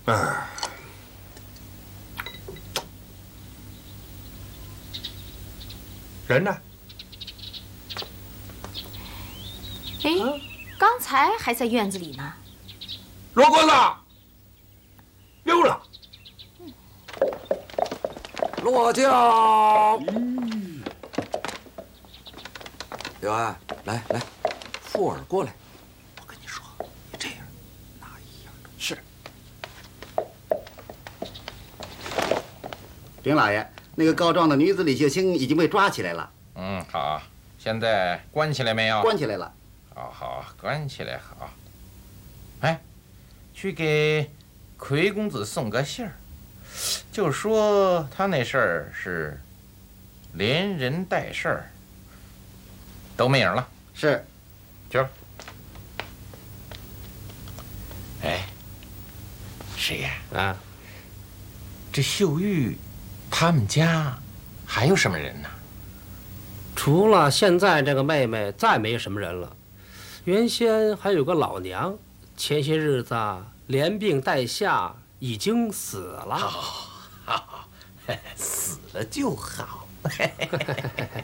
人呢？ 哎，刚才还在院子里呢。 罗锅子，溜了。 落轿。刘安，来，富尔过来。我跟你说，你这样，哪一样都是。 丁老爷，那个告状的女子李秀清已经被抓起来了。 好，现在关起来没有？ 关起来了。 好，关起来好。哎，去给奎公子送个信儿，就说他那事儿是连人带事儿都没影了。 是， 就是。哎，师爷啊， 这秀玉他们家还有什么人呢？ 除了现在这个妹妹，再没什么人了。原先还有个老娘，前些日子连病带下，已经死了。 好，死了就好。